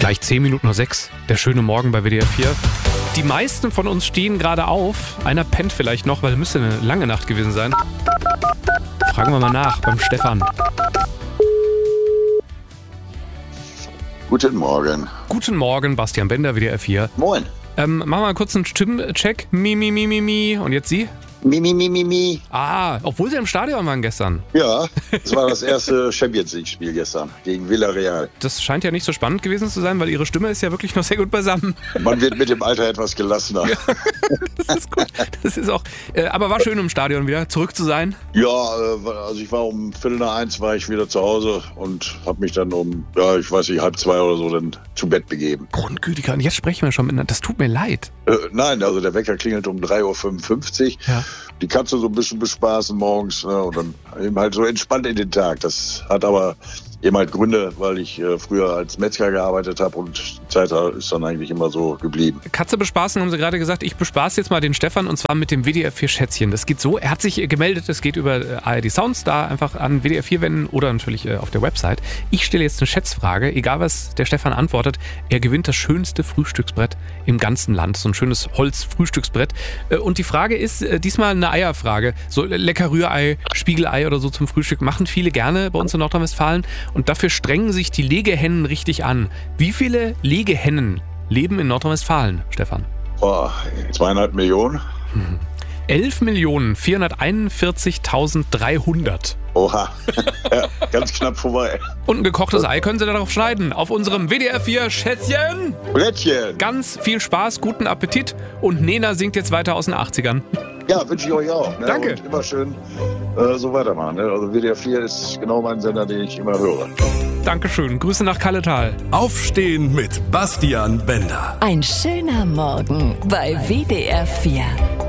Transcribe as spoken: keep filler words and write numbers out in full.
Gleich zehn Minuten nach sechs. Der schöne Morgen bei W D R vier. Die meisten von uns stehen gerade auf. Einer pennt vielleicht noch, weil es müsste eine lange Nacht gewesen sein. Fragen wir mal nach beim Stefan. Guten Morgen. Guten Morgen, Bastian Bender, W D R vier. Moin. Ähm, machen wir mal kurz einen Stimmcheck. Mi, mi, mi, mi, mi. Und jetzt Sie? Mi, mi, mi, mi, mi. Ah, obwohl Sie im Stadion waren gestern. Ja, das war das erste Champions League-Spiel gestern gegen Villarreal. Das scheint ja nicht so spannend gewesen zu sein, weil Ihre Stimme ist ja wirklich noch sehr gut beisammen. Man wird mit dem Alter etwas gelassener. Ja, das ist gut. Das ist auch. Äh, aber war schön im Stadion wieder zurück zu sein. Ja, äh, also ich war um Viertel nach eins war ich wieder zu Hause und habe mich dann um, ja, ich weiß nicht, halb zwei oder so dann zu Bett begeben. Grundgütiger. Und jetzt sprechen wir schon miteinander. Das tut mir leid. Äh, nein, also der Wecker klingelt um drei Uhr fünfundfünfzig. Ja. Die Katze so ein bisschen bespaßen morgens, ne, und dann eben halt so entspannt in den Tag. Das hat aber eben halt Gründe, weil ich äh, früher als Metzger gearbeitet habe und die Zeit ist dann eigentlich immer so geblieben. Katze bespaßen, haben Sie gerade gesagt. Ich bespaße jetzt mal den Stefan und zwar mit dem W D R vier Schätzchen. Das geht so, er hat sich gemeldet, es geht über A R D Sounds, da einfach an W D R vier wenden oder natürlich auf der Website. Ich stelle jetzt eine Schätzfrage, egal was der Stefan antwortet, er gewinnt das schönste Frühstücksbrett im ganzen Land. So ein schönes Holz-Frühstücksbrett. Und die Frage ist diesmal eine Eierfrage. So lecker Rührei, Spiegelei oder so zum Frühstück machen viele gerne bei uns in Nordrhein-Westfalen. Und dafür strengen sich die Legehennen richtig an. Wie viele Legehennen leben in Nordrhein-Westfalen, Stefan? Boah, zweieinhalb Millionen. Hm. elf Millionen vierhunderteinundvierzigtausenddreihundert. Oha, ja, ganz knapp vorbei. Und ein gekochtes Ei können Sie darauf schneiden. Auf unserem W D R vier Schätzchen. Brettchen. Ganz viel Spaß, guten Appetit. Und Nena singt jetzt weiter aus den achtzigern. Ja, wünsche ich euch auch. Ne? Danke. Und immer schön äh, so weitermachen. Ne? Also W D R vier ist genau mein Sender, den ich immer höre. Dankeschön. Grüße nach Kalletal. Aufstehen mit Bastian Bender. Ein schöner Morgen bei W D R vier.